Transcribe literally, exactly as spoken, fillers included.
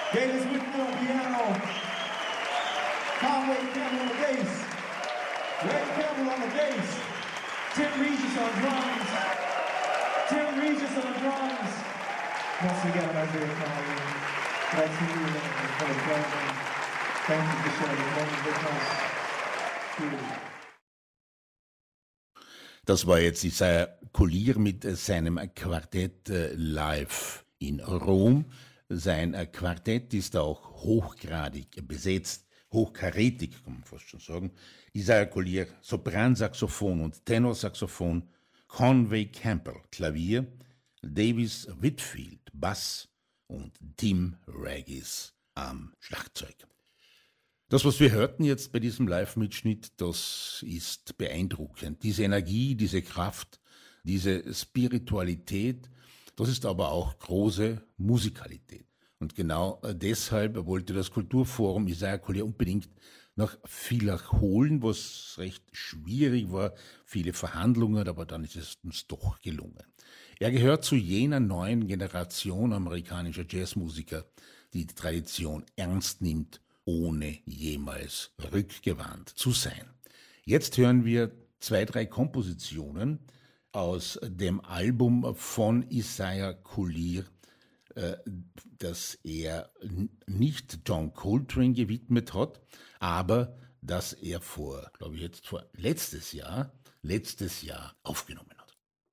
Davis Whitfield on piano, Conway Campbell on the bass, Ray Campbell on the bass, Tim Regis on drums, Tim Regis on drums. Once again, Isaiah Conway, glad to meet you for the present. Thank you for sharing the moment with us. Das war jetzt Isaiah Collier mit seinem Quartett live in Rom. Sein Quartett ist auch hochgradig besetzt, hochkarätig, kann man fast schon sagen. Isaiah Collier, Sopransaxophon und Tenorsaxophon, Conway Campbell, Klavier, Davis Whitfield, Bass und Tim Regis am Schlagzeug. Das, was wir hörten jetzt bei diesem Live-Mitschnitt, das ist beeindruckend. Diese Energie, diese Kraft, diese Spiritualität, das ist aber auch große Musikalität. Und genau deshalb wollte das Kulturforum Isaiah Collier unbedingt nach Villach holen, was recht schwierig war, viele Verhandlungen, aber dann ist es uns doch gelungen. Er gehört zu jener neuen Generation amerikanischer Jazzmusiker, die die Tradition ernst nimmt, ohne jemals rückgewandt zu sein. Jetzt hören wir zwei, drei Kompositionen aus dem Album von Isaiah Collier, äh, das er n- nicht John Coltrane gewidmet hat, aber das er vor, glaube ich jetzt vor letztes Jahr, letztes Jahr aufgenommen hat.